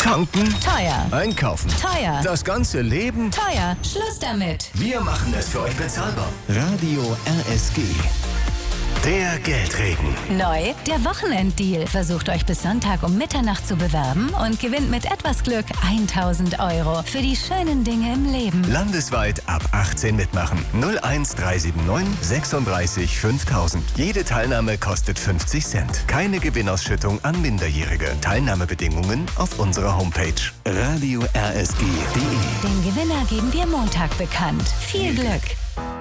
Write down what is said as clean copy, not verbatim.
Tanken? Teuer. Einkaufen? Teuer. Das ganze Leben? Teuer. Schluss damit. Wir machen es für euch bezahlbar. Radio RSG. Der Geldregen. Neu, der Wochenenddeal. Versucht euch bis Sonntag um Mitternacht zu bewerben und gewinnt mit etwas Glück 1.000 € für die schönen Dinge im Leben. Landesweit ab 18 mitmachen. 01379 36 5000. Jede Teilnahme kostet 50 Cent. Keine Gewinnausschüttung an Minderjährige. Teilnahmebedingungen auf unserer Homepage radiorsg.de. Den Gewinner geben wir Montag bekannt. Viel Glück!